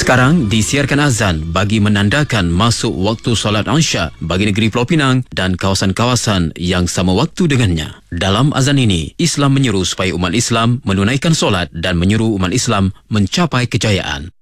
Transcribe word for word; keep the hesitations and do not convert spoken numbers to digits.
Sekarang disiarkan azan bagi menandakan masuk waktu solat Isya bagi negeri Pulau Pinang dan kawasan-kawasan yang sama waktu dengannya. Dalam azan ini, Islam menyeru supaya umat Islam menunaikan solat dan menyuruh umat Islam mencapai kejayaan.